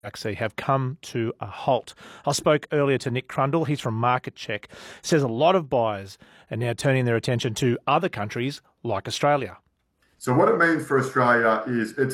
Black Sea have come to a halt. I spoke earlier to Nick Crundle. He's from Market Check. Says a lot of buyers are now turning their attention to other countries like Australia. So what it means for Australia is it's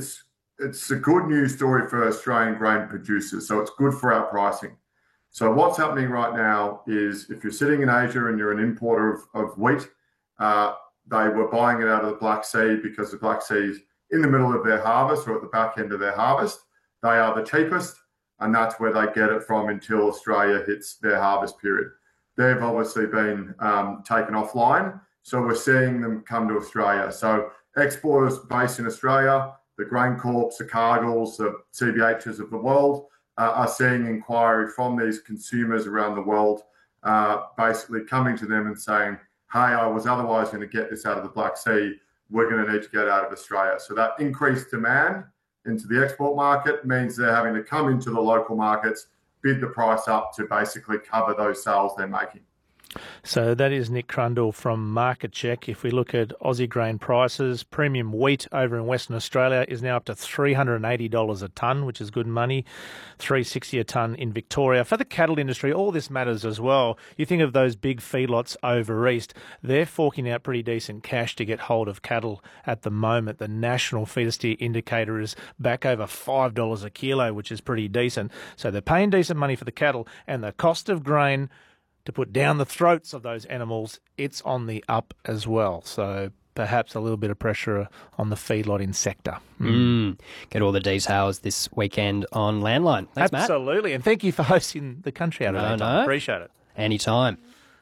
a good news story for Australian grain producers. So it's good for our pricing. So what's happening right now is if you're sitting in Asia and you're an importer of wheat, they were buying it out of the Black Sea because the Black Sea is in the middle of their harvest or at the back end of their harvest. They are the cheapest, and that's where they get it from until Australia hits their harvest period. They've obviously been taken offline, so we're seeing them come to Australia. So exporters based in Australia, the GrainCorps, the Cargills, the CBHs of the world are seeing inquiry from these consumers around the world, basically coming to them and saying, hey, I was otherwise going to get this out of the Black Sea. We're going to need to get out of Australia. So that increased demand into the export market means they're having to come into the local markets, bid the price up to basically cover those sales they're making. So that is Nick Crundle from Market Check. If we look at Aussie grain prices, premium wheat over in Western Australia is now up to $380 a tonne, which is good money, $360 a tonne in Victoria. For the cattle industry, all this matters as well. You think of those big feedlots over east, they're forking out pretty decent cash to get hold of cattle at the moment. The national feeder steer indicator is back over $5 a kilo, which is pretty decent. So they're paying decent money for the cattle, and the cost of grain to put down the throats of those animals, it's on the up as well. So perhaps a little bit of pressure on the feedlotting sector. Get all the details this weekend on Landline. Thanks, Matt. Absolutely. And thank you for hosting the country out of that time. Appreciate it. Anytime.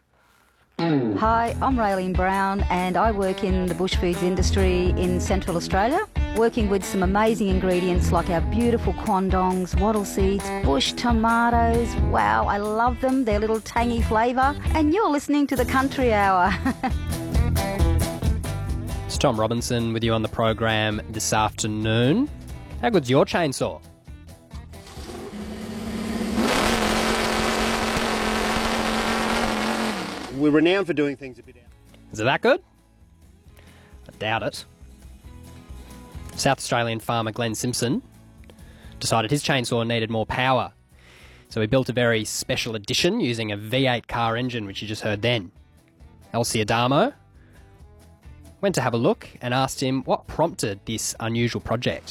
Hi, I'm Raylene Brown and I work in the bush foods industry in Central Australia, working with some amazing ingredients like our beautiful quandongs, wattle seeds, bush tomatoes. Wow, I love them, their little tangy flavour. And you're listening to the Country Hour. It's Tom Robinson with you on the program this afternoon. How good's your chainsaw? We're renowned for doing things a bit out. Is it that good? I doubt it. South Australian farmer Glenn Simpson decided his chainsaw needed more power. So he built a very special edition using a V8 car engine, which you just heard then. Elsie Adamo went to have a look and asked him what prompted this unusual project.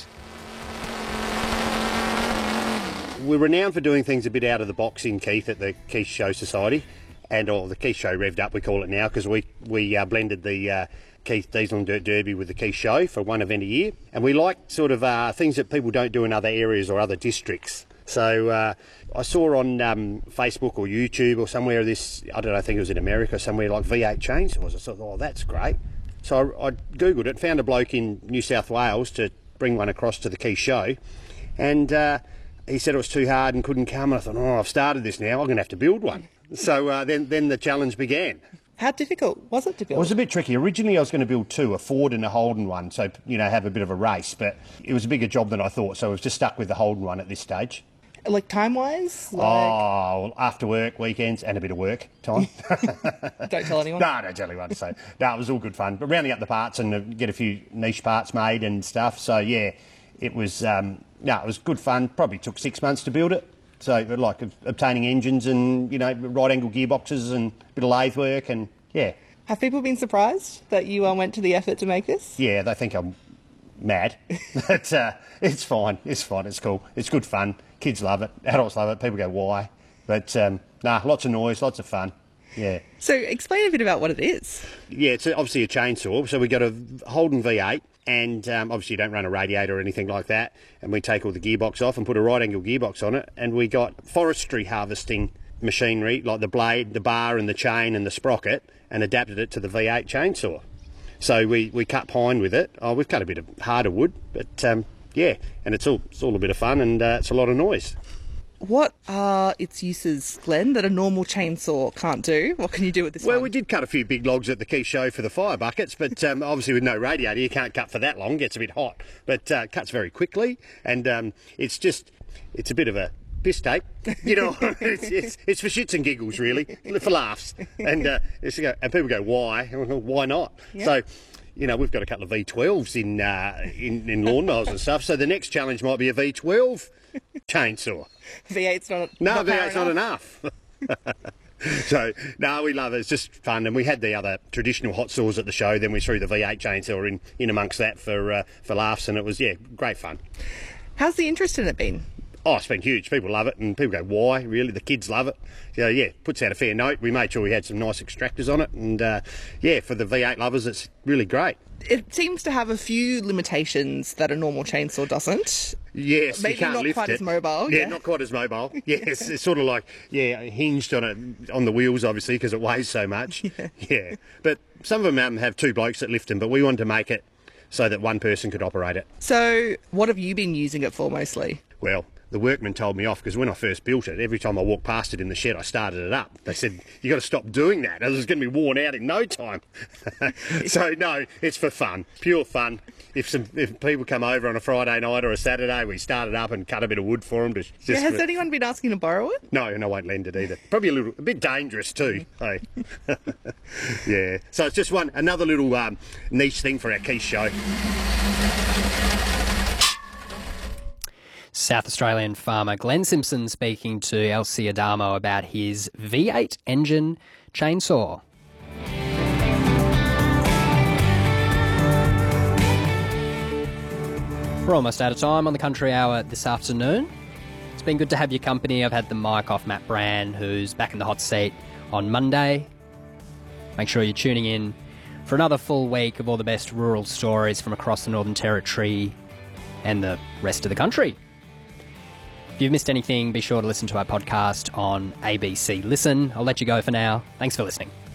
We're renowned for doing things a bit out of the box in Keith at the Keith Show Society. And the Keith Show Revved Up, we call it now, because we blended the Keith Diesel and Dirt Derby with the Keith Show for one event a year. And we like sort of things that people don't do in other areas or other districts. So I saw on Facebook or YouTube or somewhere this, I don't know, I think it was in America, somewhere like V8 chainsaws. I thought, oh, that's great. So I Googled it, found a bloke in New South Wales to bring one across to the Keith Show. And he said it was too hard and couldn't come. And I thought, oh, I've started this now, I'm going to have to build one. So then the challenge began. How difficult was it to build? It was a bit tricky. Originally I was going to build two, a Ford and a Holden one, so, have a bit of a race. But it was a bigger job than I thought, so I was just stuck with the Holden one at this stage. Like time-wise? Oh, well, after work, weekends, and a bit of work time. Don't tell anyone? No, don't tell anyone. So, no, it was all good fun. But rounding up the parts and get a few niche parts made and stuff. So, yeah, it was, it was good fun. Probably took 6 months to build it. So, like, obtaining engines and, right-angle gearboxes and a bit of lathe work and, yeah. Have people been surprised that you went to the effort to make this? Yeah, they think I'm mad. But it's fine. It's fine. It's cool. It's good fun. Kids love it. Adults love it. People go, why? But, lots of noise, lots of fun. Yeah. So, explain a bit about what it is. Yeah, it's obviously a chainsaw. So, we got a Holden V8. And obviously you don't run a radiator or anything like that. And we take all the gearbox off and put a right-angle gearbox on it. And we got forestry harvesting machinery, like the blade, the bar and the chain and the sprocket, and adapted it to the V8 chainsaw. So we cut pine with it. Oh, we've cut a bit of harder wood, but yeah, and it's all a bit of fun and it's a lot of noise. What are its uses, Glenn, that a normal chainsaw can't do? What can you do with this one? Well, we did cut a few big logs at the Keith Show for the fire buckets, but obviously with no radiator, you can't cut for that long. It gets a bit hot, but cuts very quickly, and it's a bit of a piss tape, it's for shits and giggles, really, for laughs, and people go, why? Why not? Yeah. So, we've got a couple of V12s in lawnmowers and stuff, so the next challenge might be a V12 chainsaw. V8's not No, not V8's not enough. So, no, we love it. It's just fun. And we had the other traditional hot saws at the show. Then we threw the V8 chainsaw in amongst that for laughs. And it was, great fun. How's the interest in it been? Oh, it's been huge. People love it. And people go, why? Really? The kids love it. So, puts out a fair note. We made sure we had some nice extractors on it. And, for the V8 lovers, it's really great. It seems to have a few limitations that a normal chainsaw doesn't. Yes, maybe you can't not lift quite it. as mobile. Yeah, not quite as mobile. Yes, it's sort of like hinged on the wheels, obviously, because it weighs so much. Yeah, but some of them have two blokes that lift them, but we wanted to make it so that one person could operate it. So, what have you been using it for mostly? Well, the workmen told me off because when I first built it, every time I walked past it in the shed, I started it up. They said, you got to stop doing that. It was going to be worn out in no time. So, no, it's for fun, pure fun. If people come over on a Friday night or a Saturday, we start it up and cut a bit of wood for them. Has anyone been asking to borrow it? No, and I won't lend it either. Probably a bit dangerous too. Hey. Yeah. So it's just another little niche thing for our quiche show. South Australian farmer Glenn Simpson speaking to Elsie Adamo about his V8 engine chainsaw. We're almost out of time on the Country Hour this afternoon. It's been good to have your company. I've had the mic off Matt Brand, who's back in the hot seat on Monday. Make sure you're tuning in for another full week of all the best rural stories from across the Northern Territory and the rest of the country. If you've missed anything, be sure to listen to our podcast on ABC Listen. I'll let you go for now. Thanks for listening.